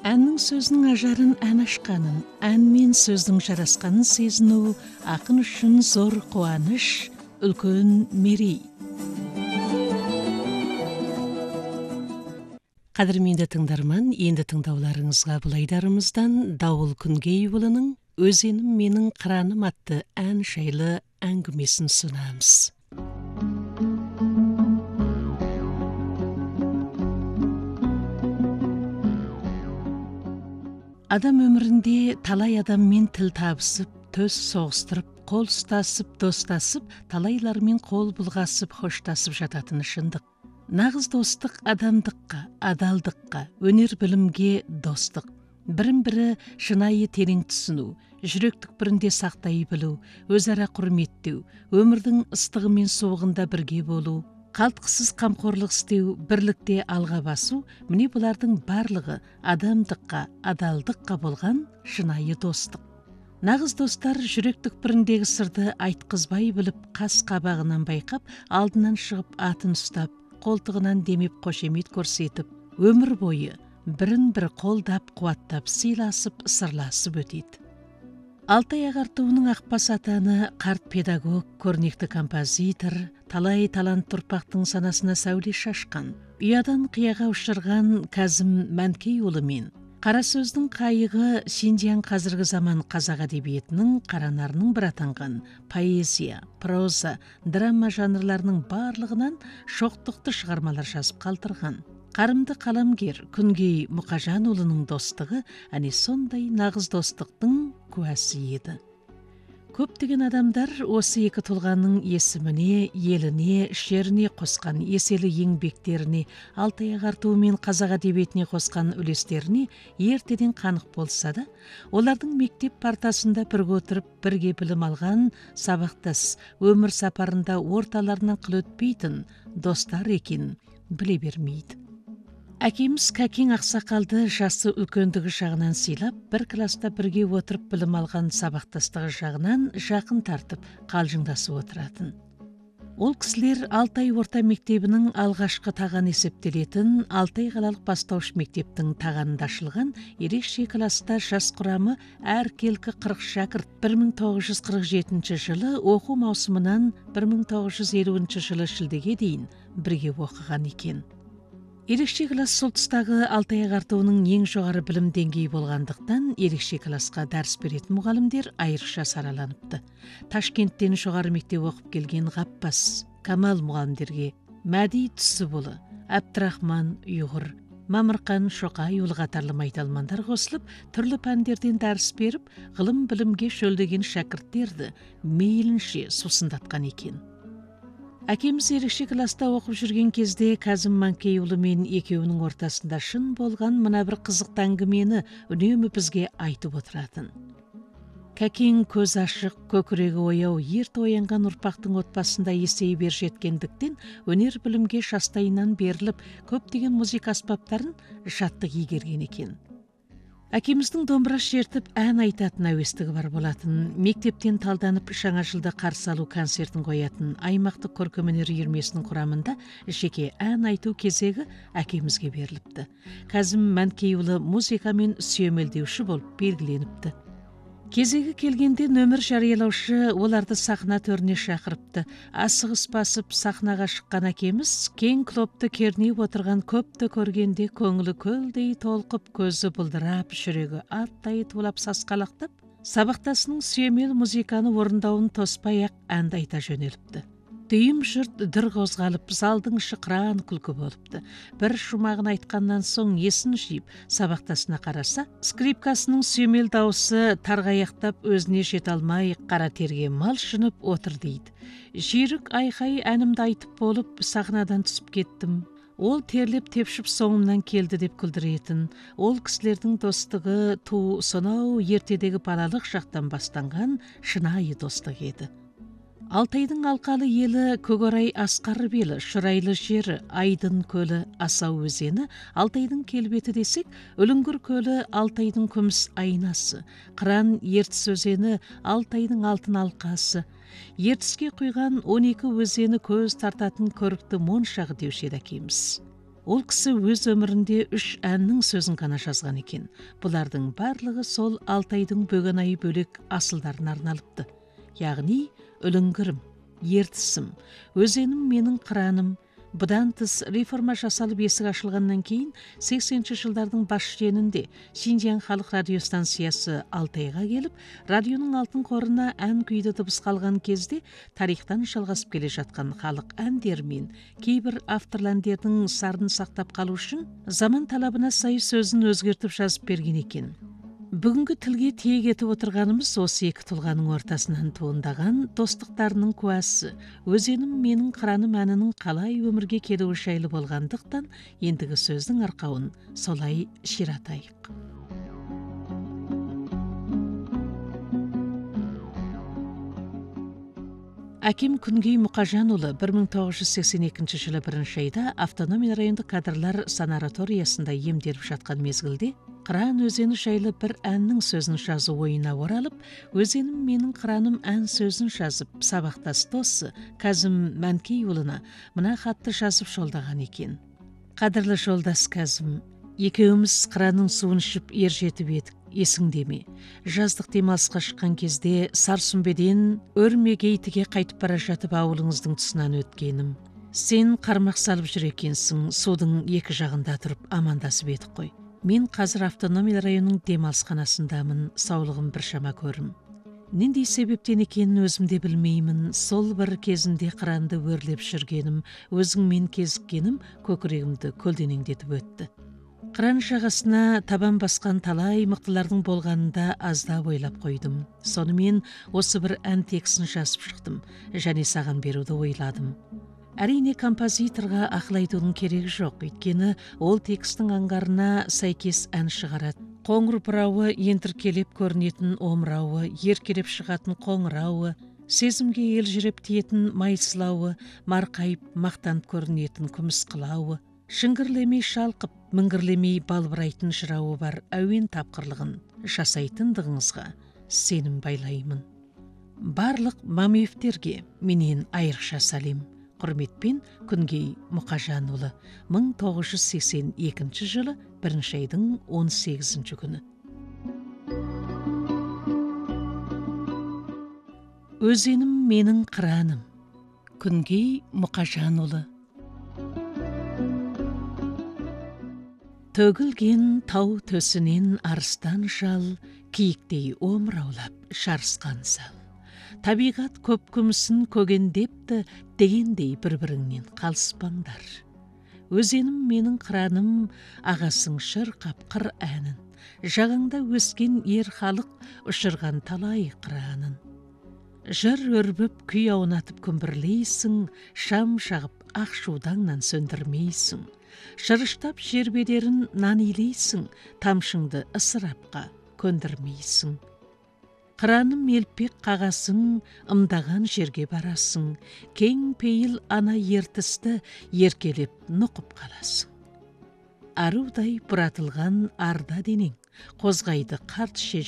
Әннің сөзінің ажарын ән ашқанын, ән мен сөздің жарасқанын сезіну ақын үшін зор қуаныш, үлкен мерей. Қадірменді тыңдарман, енді тыңдауларыңызға бұл айдарымыздан Дауыл Күнгейұлының «Өзенім менің қыраным» атты ән жайлы әңгімесін сұнамыз. Адам өмірінде талай адаммен тіл табысып, төс соғыстырып, қол ұстасып, достасып, талайлармен қол бұлғасып, хоштасып жататын шындық. Нағыз достық адамдыққа, адалдыққа, өнер білімге достық. Бірін-бірі шынайы терең түсіну, жүрек түкпірінде сақтай білу, өзара құрметтеу, өмірдің ыстығы мен суығында бірге болу, қалтқысыз қамқорлық істеу, бірлікте алға басу, міне бұлардың барлығы адамдыққа, адалдыққа болған шынайы достық. Нағыз достар жүрек түкпіріндегі сырды айтқызбай біліп, қас қабағынан байқап, алдынан шығып атын ұстап, қолтығынан демеп қошемет көрсетіп, өмір бойы бірін-бірі қолдап, қуаттап, сыйласып, сырласып өтеді. Алтай ағартуының Ақбас атаны қарт педагог, көрнекті композитор, талай талант ұрпақтың санасына сәуле шашқан, ұядан қияға ұшырған Кәзім Мәнкейұлы мен қара сөздің қайығы Синдиян қазіргі заман қазақ әдебиетінің қаранарының бір атанған поэзия, проза, драма жанрларының барлығынан шоқтықты шығармалар жазып қалдырған. Қарымды қаламгер Күнгей Мұқажанұлының достығы әне сондай нағыз достықтың куәсі еді. Көптеген адамдар осы екі тұлғаның есіміне, еліне, шеріне қосқан еселі еңбектеріне, Алтай ағартуы мен қазақ әдебиетіне қосқан үлестеріне ертеден қанық болса да, олардың мектеп партасында бірге отырып, бірге білім алған сабақтас, өмір сапарында орталарынан қыл өтпейтін достар екенін біле бермейді. Әкеміз Кәкең ақсақалды жасы үлкендігі жағынан сыйлап, бір класста бірге отырып білім алған сабақтастығы жағынан жақын тартып, қалжыңдасып отыратын. Ол кісілер Алтай орта мектебінің алғашқы таған есептелетін Алтай қалалық бастауыш мектептің тағанында ашылған ерекше класста жас құрамы әркелкі 40 шәкірт 1947 жылы оқу маусымынан 1950 жылы шілдеге дейін бірге оқыған екен. Ерекше класс сол тұстағы Алтай ағартуының ең жоғары білім деңгейі болғандықтан, ерекше классқа дәріс беретін мұғалімдер айрықша сараланыпты. Ташкенттен жоғары мектеп оқып келген Ғаппас, Камал мұғалімдерге Мәди Түсіпұлы, Әбдірахман Ұйғыр, Мамырқан Шоқайұлы қатарлы майталмандар қосылып, түрлі пәндерден дәріс беріп, ғылым білімге шөлдеген шәкірттерді мейлінше сусындатқан екен. Әкеміз ерекше класста оқып жүрген кезде Кәзім Мәнкейұлы мен екеуінің ортасында шын болған мына бір қызықты әңгімені үнемі бізге айтып отыратын. Кәкең көз ашық, көкірегі ояу, ерте оянған ұрпақтың отбасында есейе бер жеткендіктен өнер білімге жастайынан беріліп, көптеген музыка аспаптарын жаттық игерген екен. Әкеміздің домбыра шертіп ән айтатын әуестігі бар болатын. Мектептен талданып жаңа жылда қарсы алу концертін қоятын аймақтық көркемөнер үйірмесінің құрамында жеке ән айту кезегі әкемізге беріліпті. Кәзім Мәнкейұлы музыкамен сүйемелдеуші болып белгіленіпті. Кезегі келгенде нөмір жариялаушы оларды сахна төріне шақырыпты. Асығыс басып сахнаға шыққан әкеміз кең клопты кернеп отырған көпті көргенде көңілі көлдей толқып, көзі бұлдырап, жүрегі аттай тулап сасқалақтап, сабақтасының сүйемел музыканы орындауын тоспай-ақ әнді айта жөнеліпті. Дүйім жұрт дүр қозғалып, залдың шықыран күлкі болыпты. Бір шумағын айтқаннан соң есін жиып, сабақтасына қараса, скрипкасының сүйемел дауысы тарғаяқтап өзіне жете алмай, қара терге малшынып отыр дейді. Жүйрік айқай әнімді айтып болып, сахнадан түсіп кеттім. Ол терлеп тепшіп соңымнан келді деп күлдіретін. Ол кісілердің достығы сонау ертедегі балалық жақтан бастанған шынайы достық еді. Алтайдың алқалы елі, Көкорай асқар белі, шұрайлы жері, Айдын көлі, Асау өзені, Алтайдың келбеті десек, Үліңгір көлі Алтайдың күміс айнасы, Қыран Ертіс өзені Алтайдың алтын алқасы, Ертіске құйған 12 өзені көз тартатын көрікті моншағы деуші еді әкеміз. Ол кісі өз өмірінде 3 әннің сөзін ғана жазған екен. Бұлардың барлығы сол Алтайдың бөгенайы бөлек асылдарына арналыпты. Яғни Үлінгірім, Ертісім, Өзенім менің қыраным. Бұдан тыс реформа жасалып есік ашылғаннан кейін 80-ші жылдардың бас шенінде Шинжияң халық радиостанциясы Алтайға келіп, радионың алтын қорына ән күйді дыбыс қалған кезде тарихтан жалғасып келе жатқан халық әндері мен кейбір авторландердің сарын сақтап қалу үшін заман талабына сай сөзін өзгертіп жазып берген екен. Бүгінгі тілге тиек етіп отырғанымыз осы екі тұлғаның ортасынан туындаған достықтарының куәсі. Өзенім менің қыраным әнінің қалай өмірге келуі жайлы болғандықтан, ендігі сөздің арқауын солай ширатайық. Әкем Күнгей Мұқажанұлы 1982 жылы 1 айда автономия райондық кадрлар санаториясында емделіп жатқан мезгілде Қыран өзені жайлы бір әннің сөзін жазу ойына оралып, Өзенім менің қыраным ән сөзін жазып, сабақтас досы Кәзім Мәнкейұлына мына хатты жазып жолдаған екен. Қадірлі жолдас Кәзім, екеуміз қыранның суын ішіп ер жетіп едік, есіңде ме? Жаздық демалысқа шыққан кезде Сарсүмбеден Өрмегейтіге қайтып бара жатып ауылыңыздың тұсынан өткенім. Сен қармақ салып жүр екенсің, судың екі жағында тұрып амандасып едік қой. Мен қазір автономия районының демалысханасындамын, саулығым біршама көрім. Нендей себептен екенін өзімде білмеймін, сол бір кезінде қыранды өрлеп жүргенім, өзіңмен кезіккенім көкірегімді көлденеңдетіп өтті. Қыран жағасына табан басқан талай мықтылардың болғанында аздап ойлап қойдым. Сонымен осы бір ән текстін жазып шықтым, және саған беруді ойладым. Әрине композиторға ақыл айтудың керегі жоқ, өйткені ол текстің аңғарына сәйкес ән шығарады. Қоңыр бұрауы ентіркелеп көрінетін омырауы, еркелеп шығатын қоңырауы, сезімге елжіреп тиетін майсылауы, марқайып мақтанып көрінетін күміс қылауы, шыңғырлемей шалқып, міңгірлемей балбырайтын жырауы бар әуен тапқырлығын жасайтындығыңызға сенім байлаймын. Барлық мамиевтерге менен айрықша сәлем. Құрметпен Күнгей Мұқажанұлы, 1982 жылы 1 айдың 18 күні. Өзенім менің қыраным. Күнгей Мұқажанұлы. Төгілген тау төсінен арыстан жал, киіктей омыраулап шарысқан сал. Табиғат көп күмісін көгендепті, дегендей бір-біріңнен қалыспаңдар. Өзенім менің қыраным, ағасың шырқап қыр әнін. Жағаңда өскен ер халық ұшырған талай қыранын. Жыр өрбіп күй аунатып күмбірлейсің, шам жағып ақ шудаңнан сөндірмейсің. Шырыштап жер бедерін нан илейсің, тамшыңды ысырапқа көндірмейсің. Қыраным елпек қағасың, ымдаған жерге барасың, кең пейіл ана ертісті еркелеп нұқып қаласың. Арудай бұратылған арда денең, қозғайды қарт